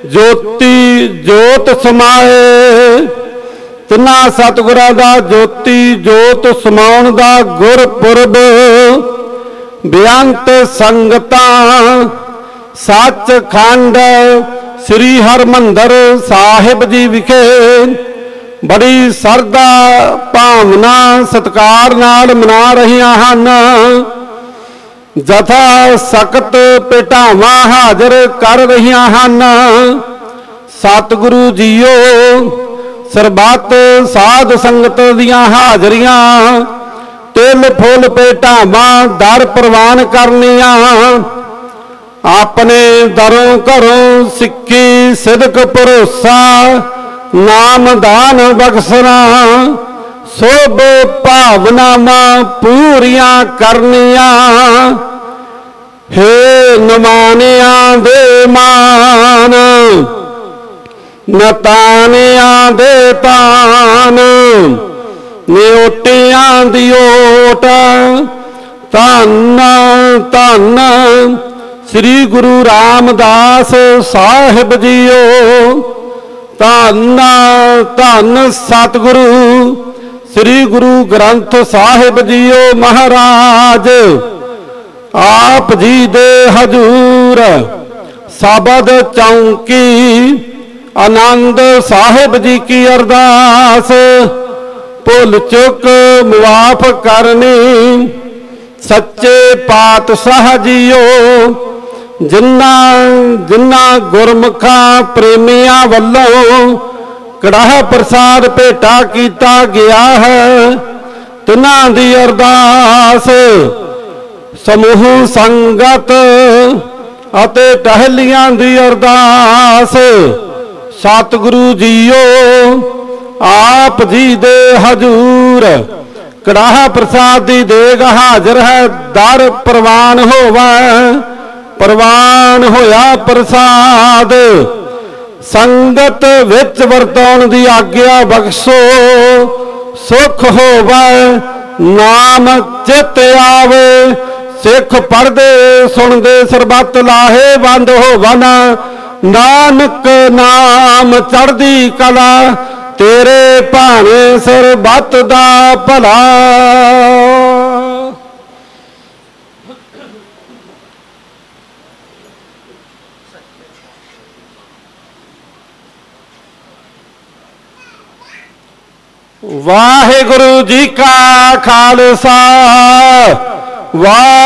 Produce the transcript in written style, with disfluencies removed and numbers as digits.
ज्योति जोत समाए। तिना सतगुरां दा ज्योति जोत समाउण दा गुरपुरब बेअंत संगतां सचखंड श्री हरमंदर साहिब जी विखे बड़ी सरदा भावना सत्कार नाल मना रहियां हन। जथा सख्त भेटावां हाजर कर रहियां हन। सतगुरु जीओ सरबत साध संगत दियां हाजरियां तिल फुल भेटावां दर प्रवान करनियां। अपने दरों घरों सिक्की सिदक भरोसा नाम दान बख्शना सोभ भावनावां पूरियां करनियां। हे नमानियां दे मान नतानियां दे तान निओटियां दी ओट धन धन श्री गुरु रामदास साहिब जीओ। धन धन सतगुरु श्री गुरु ग्रंथ साहिब जीओ महाराज। आप जी दे हजूर सबद चौंकी आनंद साहिब जी की अरदास भुल चुक मुआफ करनी सच्चे पातशाह जीओ। जिन्ना जिन्ना गुरमुखा प्रेमिया वल्लों कड़ाह प्रसाद भेटा किया गया है तिन्हां दी अरदास समूह संगत अते टहलियां दी अरदास। सतगुरु जीओ आप जी दे हजूर कड़ाह प्रसाद दी देग हाजिर है दर प्रवान होवा प्रवान होया प्रसाद। संगत विच वरताउण दी आग्या बख्शो सुख होवे नाम चित आवे। सिख पढ़दे सुनदे सरबत लाहे बंद होवन नानक नाम चढ़दी कला तेरे भाने सरबत दा भला। वाहिगुरु जी का खालसा वाह।